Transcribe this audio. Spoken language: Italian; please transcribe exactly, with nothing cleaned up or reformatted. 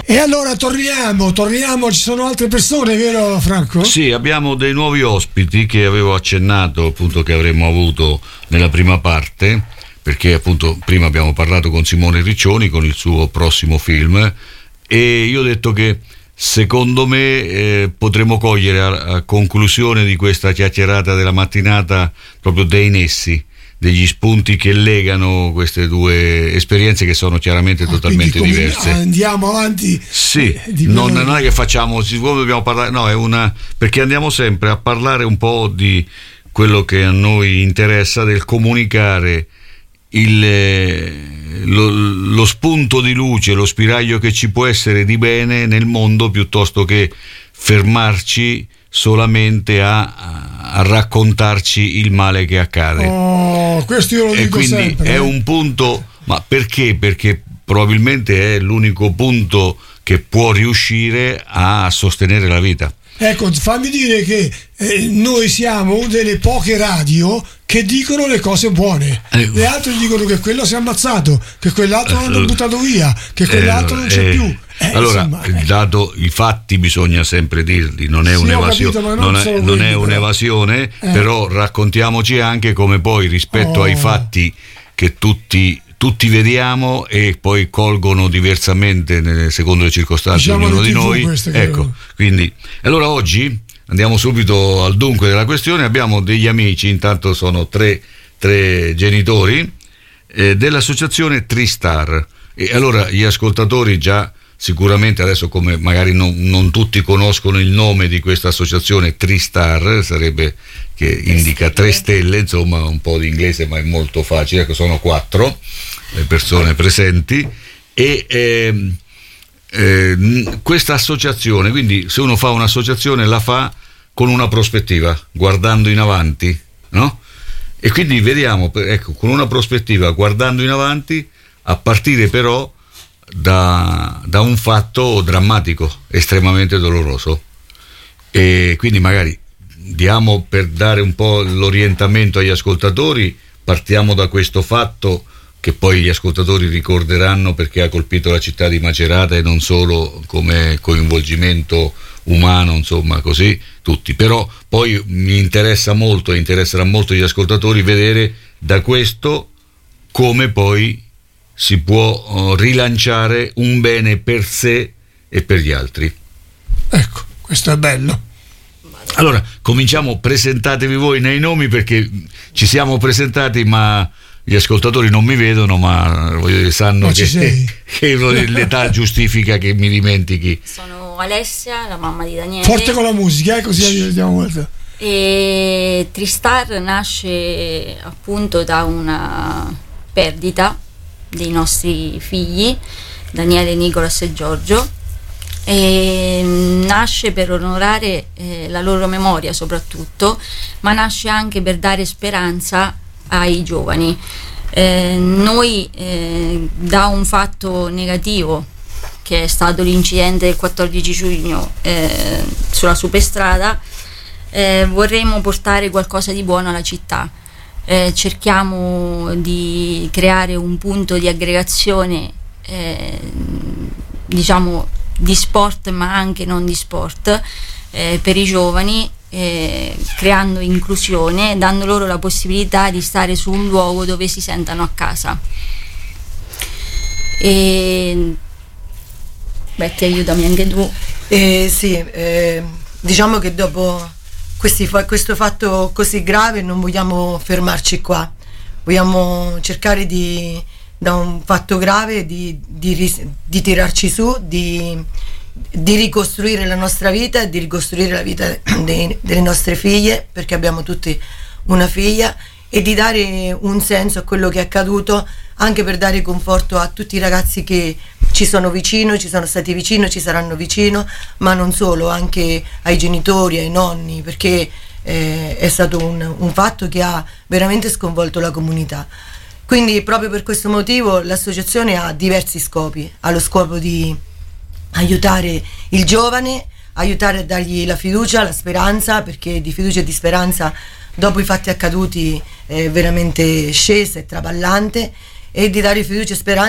E allora torniamo, torniamo, ci sono altre persone, vero Franco? Sì, abbiamo dei nuovi ospiti che avevo accennato appunto che avremmo avuto nella prima parte, perché appunto prima abbiamo parlato con Simone Riccioni con il suo prossimo film e io ho detto che secondo me eh, potremo cogliere a, a conclusione di questa chiacchierata della mattinata proprio dei nessi, degli spunti che legano queste due esperienze che sono chiaramente ah, totalmente diverse. Andiamo avanti. Sì, non, non è che facciamo, siccome dobbiamo parlare, no, è una, perché andiamo sempre a parlare un po' di quello che a noi interessa, del comunicare il, lo, lo spunto di luce, lo spiraglio che ci può essere di bene nel mondo, piuttosto che fermarci solamente a, a raccontarci il male che accade. Oh, questo io lo dico e quindi sempre, è eh. un punto, ma perché? Perché probabilmente è l'unico punto che può riuscire a sostenere la vita. Ecco, fammi dire che eh, noi siamo una delle poche radio che dicono le cose buone. Eh, le altre dicono che quello si è ammazzato, che quell'altro eh, l'hanno buttato via, che quell'altro eh, non c'è eh, più. Eh, allora, insomma, eh. dato i fatti bisogna sempre dirli, non è sì, un'evasione, capito, non, non, è, non quelli, è un'evasione, eh. però raccontiamoci anche come poi rispetto oh. ai fatti che tutti tutti vediamo e poi colgono diversamente secondo le circostanze, diciamo, ognuno di noi. Ecco, quindi allora oggi andiamo subito al dunque della questione. Abbiamo degli amici, intanto sono tre, tre genitori eh, dell'associazione Tristar, e allora gli ascoltatori già sicuramente adesso, come magari non, non tutti conoscono il nome di questa associazione Tristar, sarebbe che indica tre stelle, insomma un po' di inglese ma è molto facile, ecco, sono quattro le persone presenti e eh, eh, questa associazione, quindi se uno fa un'associazione la fa con una prospettiva, guardando in avanti, no? E quindi vediamo, ecco, con una prospettiva guardando in avanti, a partire però Da, da un fatto drammatico, estremamente doloroso, e quindi magari diamo, per dare un po' l'orientamento agli ascoltatori, partiamo da questo fatto che poi gli ascoltatori ricorderanno perché ha colpito la città di Macerata e non solo come coinvolgimento umano, insomma così tutti, però poi mi interessa molto e interesserà molto gli ascoltatori vedere da questo come poi si può rilanciare un bene per sé e per gli altri. Ecco, questo è bello. Allora, cominciamo, presentatevi voi nei nomi, perché ci siamo presentati ma gli ascoltatori non mi vedono, ma voglio dire, sanno che, che l'età giustifica che mi dimentichi. Sono Alessia, la mamma di Daniele. Forte con la musica, eh, così andiamo molto. E Tristar nasce appunto da una perdita dei nostri figli, Daniele, Nicolas e Giorgio, e nasce per onorare eh, la loro memoria soprattutto, ma nasce anche per dare speranza ai giovani. Eh, noi eh, da un fatto negativo che è stato l'incidente del quattordici giugno eh, sulla superstrada eh, vorremmo portare qualcosa di buono alla città. Eh, cerchiamo di creare un punto di aggregazione eh, diciamo di sport ma anche non di sport eh, per i giovani, eh, creando inclusione, dando loro la possibilità di stare su un luogo dove si sentano a casa. E Betty, aiutami anche tu. Eh, sì, eh, diciamo che dopo Questi, questo fatto così grave non vogliamo fermarci qua, vogliamo cercare di, da un fatto grave di, di, di tirarci su, di, di ricostruire la nostra vita e di ricostruire la vita dei, delle nostre figlie, perché abbiamo tutti una figlia, e di dare un senso a quello che è accaduto, anche per dare conforto a tutti i ragazzi che ci sono vicino, ci sono stati vicino, ci saranno vicino, ma non solo, anche ai genitori, ai nonni, perché eh, è stato un, un fatto che ha veramente sconvolto la comunità. Quindi proprio per questo motivo l'associazione ha diversi scopi, ha lo scopo di aiutare il giovane, aiutare a dargli la fiducia, la speranza, perché di fiducia e di speranza dopo i fatti accaduti è veramente scesa e traballante, e di dare fiducia e speranza